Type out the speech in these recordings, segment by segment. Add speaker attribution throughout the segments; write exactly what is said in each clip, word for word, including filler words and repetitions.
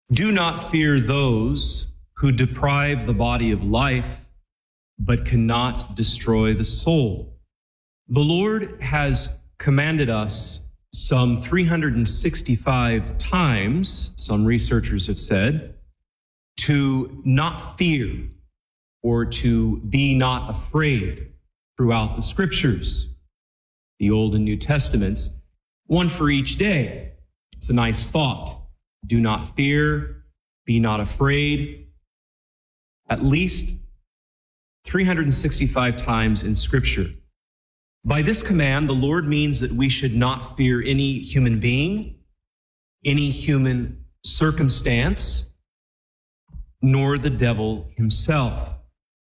Speaker 1: Do not fear those who deprive the body of life, but cannot destroy the soul. The Lord has commanded us some three hundred sixty-five times, some researchers have said, to not fear or to be not afraid throughout the scriptures, the Old and New Testaments, one for each day. It's a nice thought. Do not fear, be not afraid. At least three hundred sixty-five times in Scripture. By this command, the Lord means that we should not fear any human being, any human circumstance, nor the devil himself.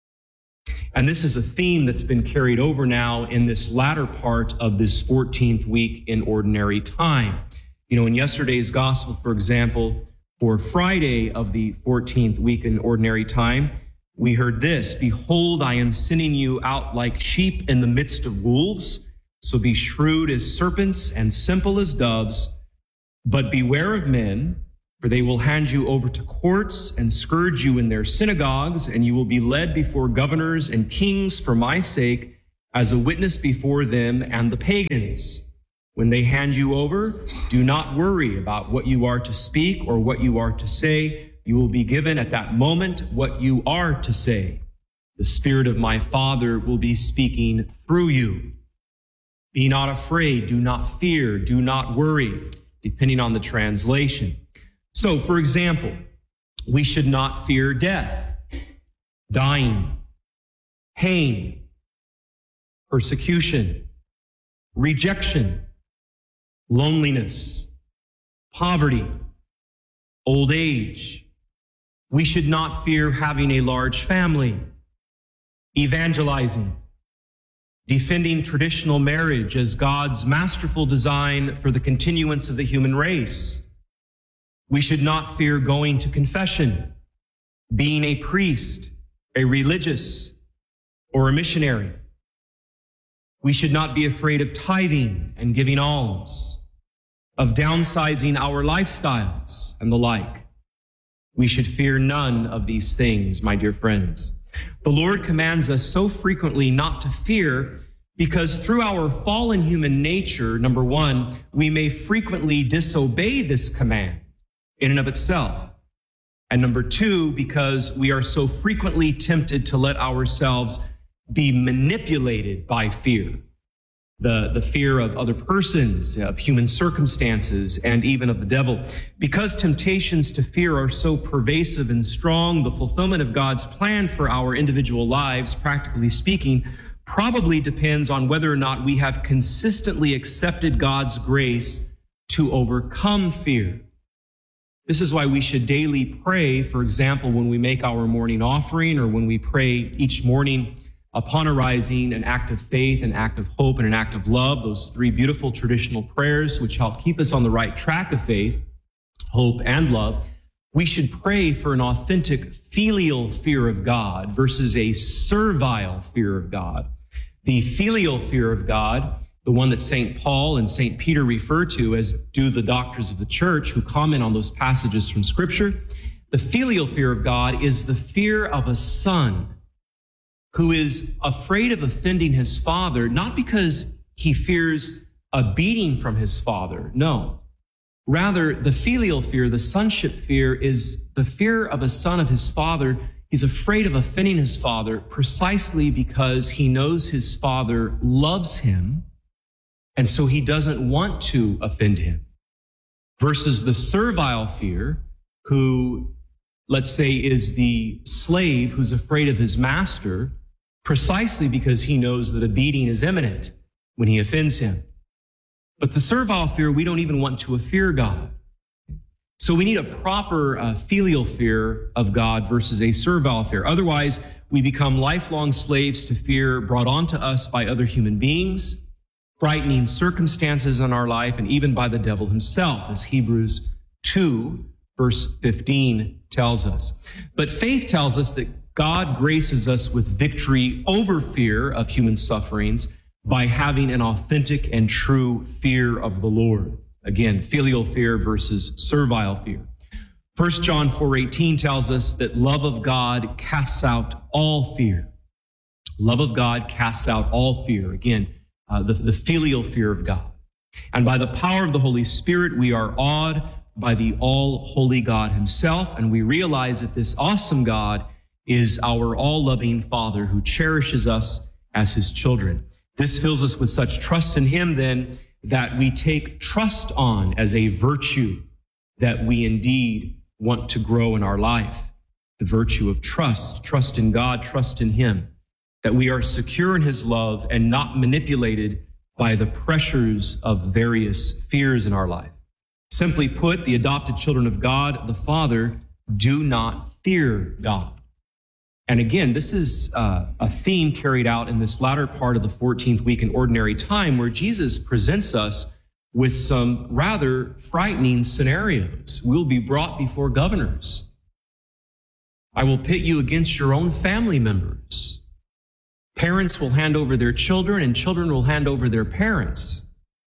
Speaker 1: And this is a theme that's been carried over now in this latter part of this fourteenth week in ordinary time. You know, in yesterday's gospel, for example, for Friday of the fourteenth week in ordinary time, we heard this: "Behold, I am sending you out like sheep in the midst of wolves. So be shrewd as serpents and simple as doves. But beware of men, for they will hand you over to courts and scourge you in their synagogues, and you will be led before governors and kings for my sake, as a witness before them and the pagans. When they hand you over, do not worry about what you are to speak or what you are to say. You will be given at that moment what you are to say. The Spirit of my Father will be speaking through you. Be not afraid, do not fear, do not worry," depending on the translation. So, for example, we should not fear death, dying, pain, persecution, rejection, loneliness, poverty, old age. We should not fear having a large family, evangelizing, defending traditional marriage as God's masterful design for the continuance of the human race. We should not fear going to confession, being a priest, a religious, or a missionary. We should not be afraid of tithing and giving alms, of downsizing our lifestyles and the like. We should fear none of these things, my dear friends. The Lord commands us so frequently not to fear because through our fallen human nature, number one, we may frequently disobey this command in and of itself. And number two, because we are so frequently tempted to let ourselves be manipulated by fear. The, the fear of other persons, of human circumstances, and even of the devil. Because temptations to fear are so pervasive and strong, the fulfillment of God's plan for our individual lives, practically speaking, probably depends on whether or not we have consistently accepted God's grace to overcome fear. This is why we should daily pray, for example, when we make our morning offering or when we pray each morning upon arising, an act of faith, an act of hope, and an act of love, those three beautiful traditional prayers which help keep us on the right track of faith, hope, and love. We should pray for an authentic filial fear of God versus a servile fear of God. The filial fear of God, the one that Saint Paul and Saint Peter refer to, as do the doctors of the church who comment on those passages from Scripture. The filial fear of God is the fear of a son who is afraid of offending his father, not because he fears a beating from his father. No. Rather, the filial fear, the sonship fear, is the fear of a son of his father. He's afraid of offending his father precisely because he knows his father loves him, and so he doesn't want to offend him. Versus the servile fear, who, let's say, is the slave who's afraid of his master, precisely because he knows that a beating is imminent when he offends him. But the servile fear, we don't even want to fear God. So we need a proper uh, filial fear of God versus a servile fear. Otherwise, we become lifelong slaves to fear brought on to us by other human beings, frightening circumstances in our life, and even by the devil himself, as Hebrews two, verse fifteen tells us. But faith tells us that God graces us with victory over fear of human sufferings by having an authentic and true fear of the Lord. Again, filial fear versus servile fear. First John four eighteen tells us that love of God casts out all fear. Love of God casts out all fear. Again, uh, the, the filial fear of God. And by the power of the Holy Spirit, we are awed by the all-holy God himself, and we realize that this awesome God is our all-loving Father who cherishes us as his children. This fills us with such trust in him, then, that we take trust on as a virtue that we indeed want to grow in our life. The virtue of trust, trust in God, trust in him, that we are secure in his love and not manipulated by the pressures of various fears in our life. Simply put, the adopted children of God, the Father, do not fear God. And again, this is uh, a theme carried out in this latter part of the fourteenth week in ordinary time, where Jesus presents us with some rather frightening scenarios. We'll be brought before governors. I will pit you against your own family members. Parents will hand over their children, and children will hand over their parents.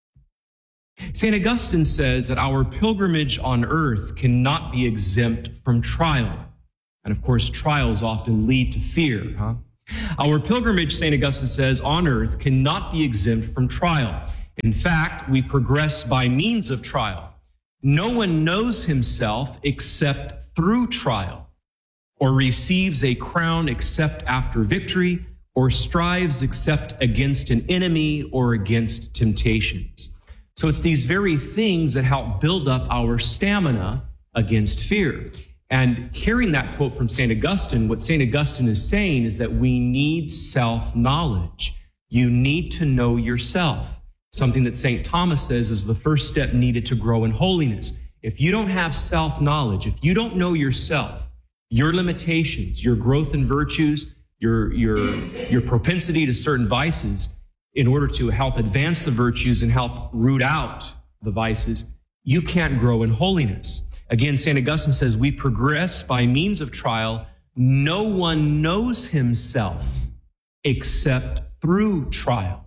Speaker 1: Saint Augustine says that our pilgrimage on earth cannot be exempt from trial. And of course, trials often lead to fear, huh? Our pilgrimage, Saint Augustine says, on earth cannot be exempt from trial. In fact, we progress by means of trial. No one knows himself except through trial, or receives a crown except after victory, or strives except against an enemy or against temptations. So it's these very things that help build up our stamina against fear. And hearing that quote from Saint Augustine, what Saint Augustine is saying is that we need self-knowledge. You need to know yourself. Something that Saint Thomas says is the first step needed to grow in holiness. If you don't have self-knowledge, if you don't know yourself, your limitations, your growth in virtues, your, your, your propensity to certain vices, in order to help advance the virtues and help root out the vices, you can't grow in holiness. Again, Saint Augustine says, we progress by means of trial. No one knows himself except through trial,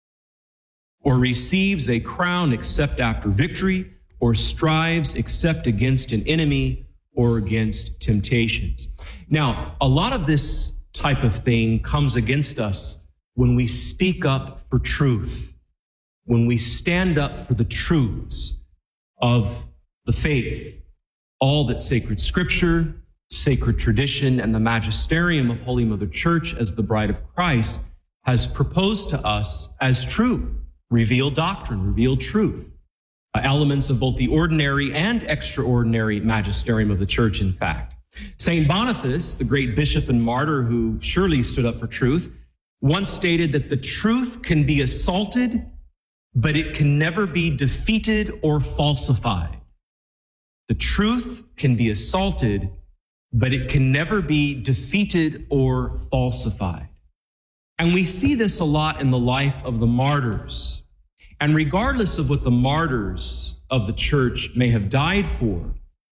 Speaker 1: or receives a crown except after victory, or strives except against an enemy or against temptations. Now, a lot of this type of thing comes against us when we speak up for truth, when we stand up for the truths of the faith, all that sacred scripture, sacred tradition, and the magisterium of Holy Mother Church as the bride of Christ has proposed to us as true, revealed doctrine, revealed truth, uh, elements of both the ordinary and extraordinary magisterium of the Church, in fact. Saint Boniface, the great bishop and martyr who surely stood up for truth, once stated that the truth can be assaulted, but it can never be defeated or falsified. The truth can be assaulted, but it can never be defeated or falsified. And we see this a lot in the life of the martyrs. And regardless of what the martyrs of the church may have died for,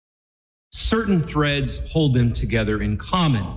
Speaker 1: certain threads hold them together in common.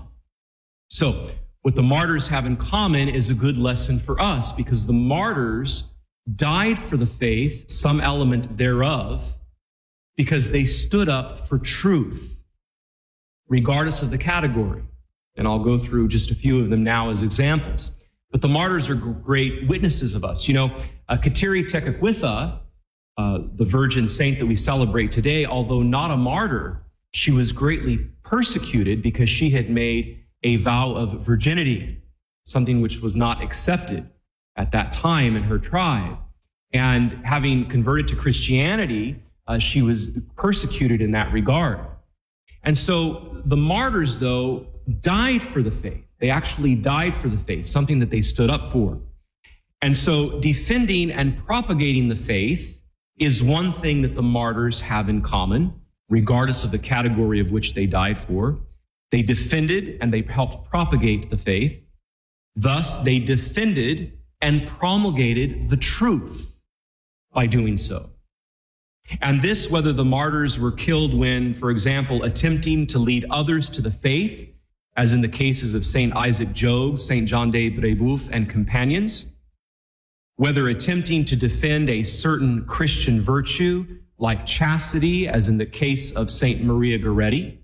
Speaker 1: So, what the martyrs have in common is a good lesson for us, because the martyrs died for the faith, some element thereof, because they stood up for truth, regardless of the category. And I'll go through just a few of them now as examples. But the martyrs are great witnesses of us. You know, uh, Kateri Tekakwitha, uh, the virgin saint that we celebrate today, although not a martyr, she was greatly persecuted because she had made a vow of virginity, something which was not accepted at that time in her tribe. And having converted to Christianity, uh, she was persecuted in that regard. And so the martyrs, though, died for the faith. They actually died for the faith, something that they stood up for. And so defending and propagating the faith is one thing that the martyrs have in common, regardless of the category of which they died for. They defended and they helped propagate the faith. Thus, they defended and promulgated the truth by doing so. And this, whether the martyrs were killed when, for example, attempting to lead others to the faith, as in the cases of Saint Isaac Jogues, Saint John de Brebeuf, and companions, whether attempting to defend a certain Christian virtue like chastity, as in the case of Saint Maria Goretti,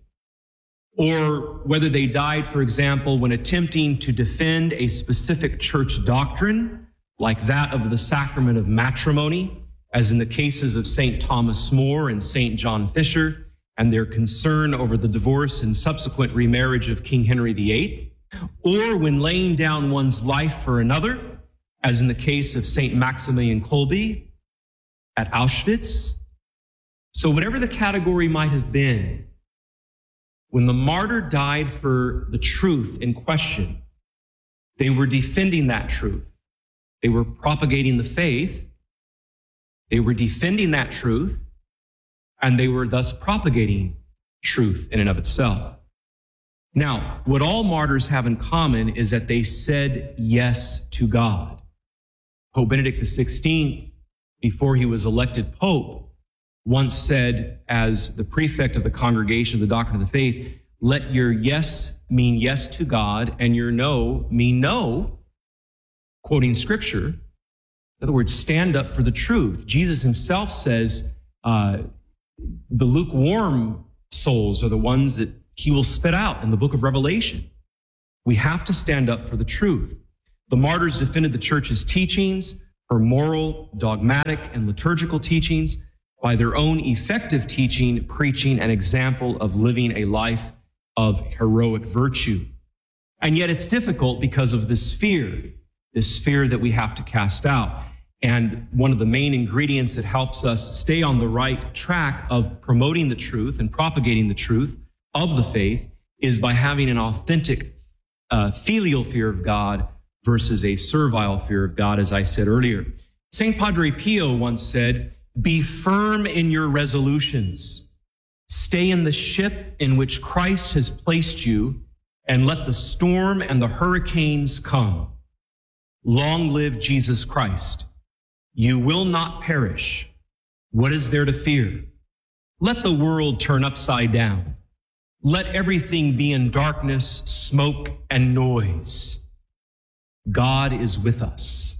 Speaker 1: or whether they died, for example, when attempting to defend a specific church doctrine, like that of the sacrament of matrimony, as in the cases of Saint Thomas More and Saint John Fisher, and their concern over the divorce and subsequent remarriage of King Henry the Eighth, or when laying down one's life for another, as in the case of Saint Maximilian Kolbe at Auschwitz. So whatever the category might have been, when the martyr died for the truth in question, they were defending that truth. They were propagating the faith. They were defending that truth, and they were thus propagating truth in and of itself. Now, what all martyrs have in common is that they said yes to God. Pope Benedict the sixteenth, before he was elected pope, once said, as the prefect of the Congregation of the Doctrine of the Faith, let your yes mean yes to God and your no mean no, quoting scripture. In other words, stand up for the truth. Jesus himself says, uh, the lukewarm souls are the ones that he will spit out in the book of Revelation. We have to stand up for the truth. The martyrs defended the church's teachings, her moral, dogmatic, and liturgical teachings, by their own effective teaching, preaching, and example of living a life of heroic virtue. And yet it's difficult because of this fear, this fear that we have to cast out. And one of the main ingredients that helps us stay on the right track of promoting the truth and propagating the truth of the faith is by having an authentic uh, filial fear of God versus a servile fear of God, as I said earlier. Saint Padre Pio once said, be firm in your resolutions. Stay in the ship in which Christ has placed you, and let the storm and the hurricanes come. Long live Jesus Christ. You will not perish. What is there to fear? Let the world turn upside down. Let everything be in darkness, smoke, and noise. God is with us.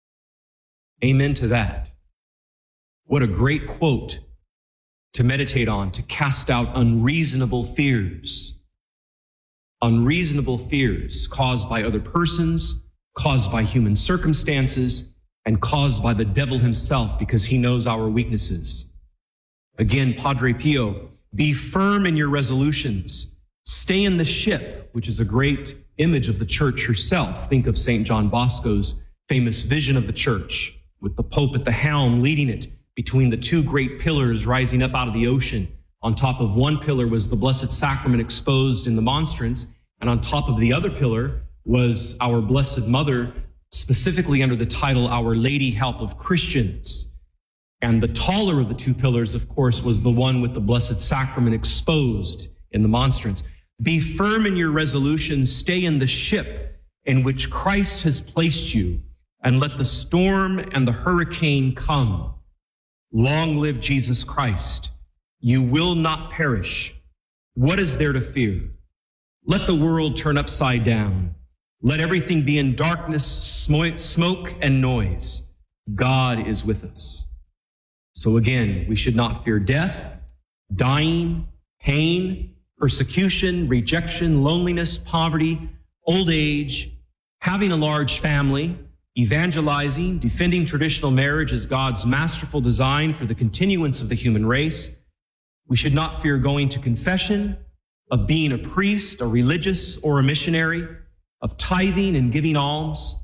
Speaker 1: Amen to that. What a great quote to meditate on, to cast out unreasonable fears. Unreasonable fears caused by other persons, caused by human circumstances, and caused by the devil himself, because he knows our weaknesses. Again, Padre Pio, be firm in your resolutions. Stay in the ship, which is a great image of the church herself. Think of Saint John Bosco's famous vision of the church, with the Pope at the helm leading it between the two great pillars rising up out of the ocean. On top of one pillar was the Blessed Sacrament exposed in the monstrance, and on top of the other pillar was our Blessed Mother, specifically under the title Our Lady Help of Christians. And the taller of the two pillars, of course, was the one with the Blessed Sacrament exposed in the monstrance. Be firm in your resolution, stay in the ship in which Christ has placed you, and let the storm and the hurricane come. Long live Jesus Christ. You will not perish. What is there to fear? Let the world turn upside down. Let everything be in darkness, smoke, and noise. God is with us. So again, we should not fear death, dying, pain, persecution, rejection, loneliness, poverty, old age, having a large family, evangelizing, defending traditional marriage as God's masterful design for the continuance of the human race. We should not fear going to confession, of being a priest, a religious, or a missionary, of tithing and giving alms,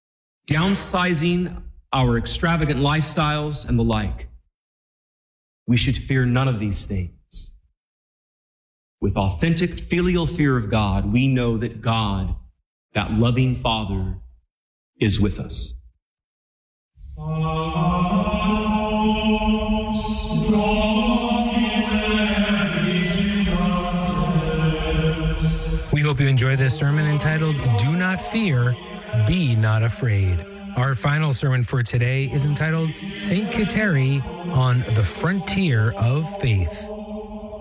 Speaker 1: downsizing our extravagant lifestyles, and the like. We should fear none of these things. With authentic filial fear of God, we know that God, that loving Father, is with us.
Speaker 2: We hope you enjoy this sermon entitled, Do Not Fear, Be Not Afraid. Our final sermon for today is entitled, Saint Kateri on the Frontier of Faith.